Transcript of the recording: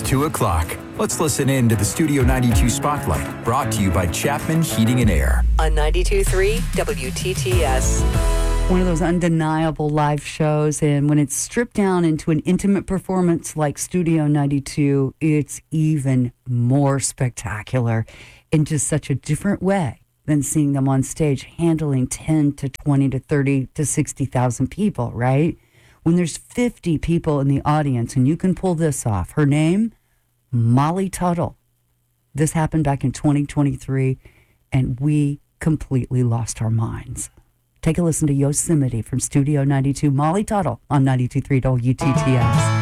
It's 2 o'clock. Let's listen in to the Studio 92 Spotlight, brought to you by Chapman Heating and Air. On 92.3 WTTS. One of those undeniable live shows, and when it's stripped down into an intimate performance like Studio 92, it's even more spectacular in just such a different way than seeing them on stage handling 10 to 20 to 30 to 60,000 people, right? When there's 50 people in the audience and you can pull this off. Her name, Molly Tuttle. This happened back in 2023, and we completely lost our minds. Take a listen to Yosemite from Studio 92, Molly Tuttle on 92.3 WTTS.